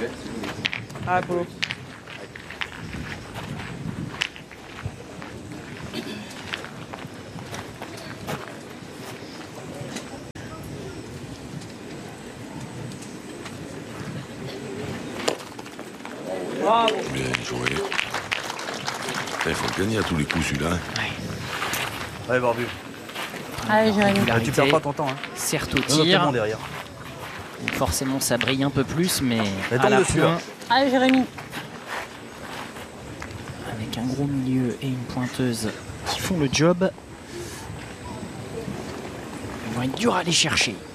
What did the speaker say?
Ah, Polo. Bravo. Bien joué. Il faut le gagner à tous les coups, celui-là. Allez, Barbu. Allez, Jérémy. Tu perds pas ton temps. Hein. Certes au Non, non, tir. bon derrière. Forcément, ça brille un peu plus, mais Mais à tombe la dessus, pointe, hein. Allez, Jérémy. avec un gros milieu et une pointeuse qui font le job. Ils vont être durs à aller chercher.